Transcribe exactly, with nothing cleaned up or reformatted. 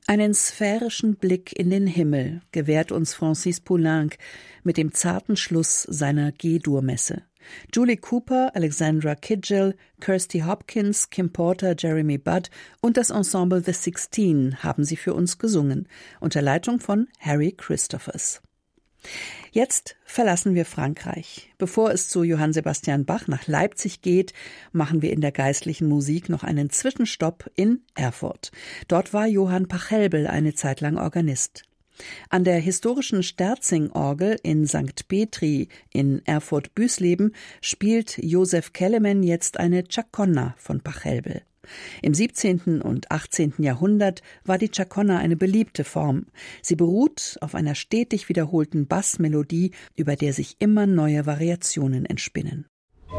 Einen sphärischen Blick in den Himmel gewährt uns Francis Poulenc mit dem zarten Schluss seiner G-Dur-Messe. Julie Cooper, Alexandra Kidgell, Kirsty Hopkins, Kim Porter, Jeremy Budd und das Ensemble The Sixteen haben sie für uns gesungen, unter Leitung von Harry Christophers. Jetzt verlassen wir Frankreich. Bevor es zu Johann Sebastian Bach nach Leipzig geht, machen wir in der geistlichen Musik noch einen Zwischenstopp in Erfurt. Dort war Johann Pachelbel eine Zeit lang Organist. An der historischen Sterzing-Orgel in Sankt Petri in Erfurt-Büsleben spielt Josef Kelemen jetzt eine Chaconna von Pachelbel. Im siebzehnten und achtzehnten Jahrhundert war die Chaconna eine beliebte Form. Sie beruht auf einer stetig wiederholten Bassmelodie, über der sich immer neue Variationen entspinnen.